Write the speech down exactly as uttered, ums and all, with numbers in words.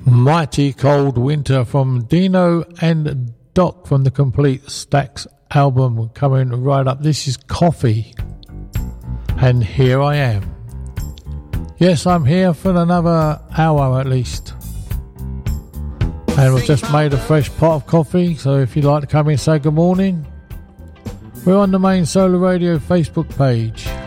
Mighty Cold Winter from Dino and Doc from the Complete Stacks album coming right up. This is Coffee. And here I am. Yes, I'm here for another hour at least. And we've just made a fresh pot of coffee, so if you'd like to come in and say good morning, we're on the main Solar Radio Facebook page.